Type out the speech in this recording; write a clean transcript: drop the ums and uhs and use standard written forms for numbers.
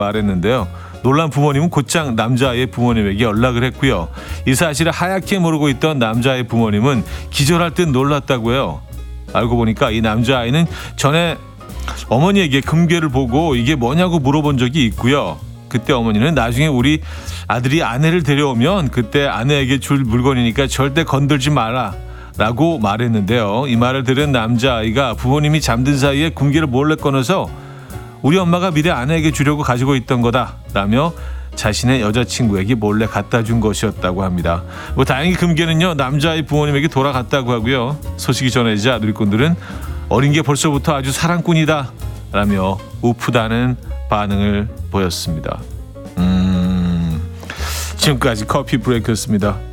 말했는데요. 놀란 부모님은 곧장 남자아이의 부모님에게 연락을 했고요. 이 사실을 하얗게 모르고 있던 남자아이의 부모님은 기절할 듯 놀랐다고 해요. 알고 보니까 이 남자아이는 전에 어머니에게 금괴를 보고 이게 뭐냐고 물어본 적이 있고요. 그때 어머니는 나중에 우리 아들이 아내를 데려오면 그때 아내에게 줄 물건이니까 절대 건들지 마라 라고 말했는데요. 이 말을 들은 남자아이가 부모님이 잠든 사이에 금괴를 몰래 꺼내서 우리 엄마가 미래 아내에게 주려고 가지고 있던 거다 라며 자신의 여자친구에게 몰래 갖다 준 것이었다고 합니다. 다행히 금괴는요 남자아이 부모님에게 돌아갔다고 하고요. 소식이 전해지자 누리꾼들은 어린 게 벌써부터 아주 사랑꾼이다 라며 우프다는 반응을 보였습니다. 지금까지 커피 브레이크였습니다.